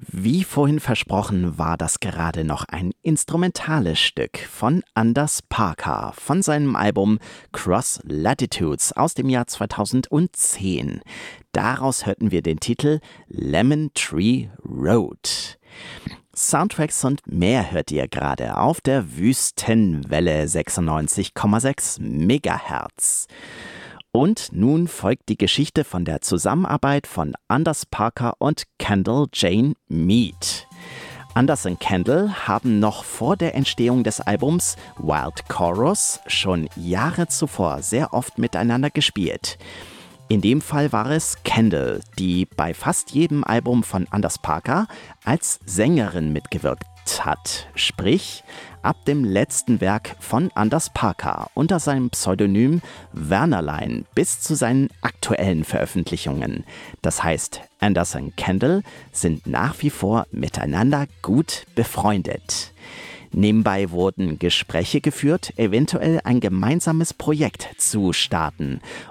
Wie vorhin versprochen, war das gerade noch ein instrumentales Stück von Anders Parker von seinem Album Cross Latitudes aus dem Jahr 2010. Daraus hörten wir den Titel Lemon Tree Road. Soundtracks und mehr hört ihr gerade auf der Wüstenwelle 96,6 Megahertz. Und nun folgt die Geschichte von der Zusammenarbeit von Anders Parker und Kendall Jane Mead. Anders und Kendall haben noch vor der Entstehung des Albums Wild Chorus schon Jahre zuvor sehr oft miteinander gespielt. In dem Fall war es Kendall, die bei fast jedem Album von Anders Parker als Sängerin mitgewirkt hat. Sprich, ab dem letzten Werk von Anders Parker unter seinem Pseudonym Wernerlein bis zu seinen aktuellen Veröffentlichungen. Das heißt, Anders und Kendall sind nach wie vor miteinander gut befreundet. Nebenbei wurden Gespräche geführt, eventuell ein gemeinsames Projekt zu starten.